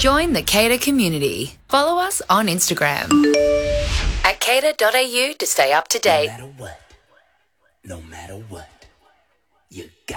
Join the Cater community. Follow us on Instagram at cater.au to stay up to date. No matter what, you got